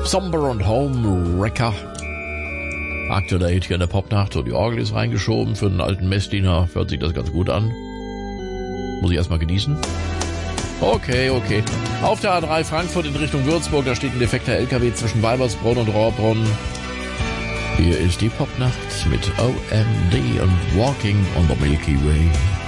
Somber und Home Wrecker. Aktueller Hit hier in der Popnacht. Und die Orgel ist reingeschoben. Für einen alten Messdiener hört sich das ganz gut an. Muss ich erstmal genießen. Okay. Auf der A3 Frankfurt in Richtung Würzburg, da steht ein defekter LKW zwischen Weibersbronn und Rohrbrunn. Hier ist die Popnacht mit OMD und Walking on the Milky Way.